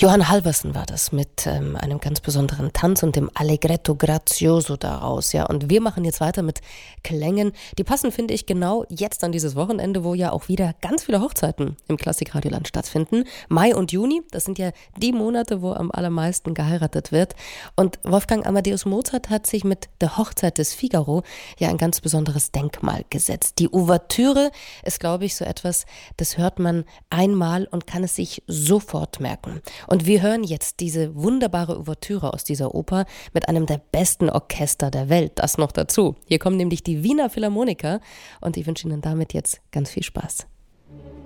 Johann Halvorsen war das mit einem ganz besonderen Tanz und dem Allegretto Grazioso daraus. Ja, und wir machen jetzt weiter mit Klängen. Die passen, finde ich, genau jetzt an dieses Wochenende, wo ja auch wieder ganz viele Hochzeiten im Klassikradioland stattfinden. Mai und Juni, das sind ja die Monate, wo am allermeisten geheiratet wird. Und Wolfgang Amadeus Mozart hat sich mit der Hochzeit des Figaro ja ein ganz besonderes Denkmal gesetzt. Die Ouvertüre ist, glaube ich, so etwas, das hört man einmal und kann es sich sofort merken. Und wir hören jetzt diese wunderbare Ouvertüre aus dieser Oper mit einem der besten Orchester der Welt. Das noch dazu. Hier kommen nämlich die Wiener Philharmoniker und ich wünsche Ihnen damit jetzt ganz viel Spaß.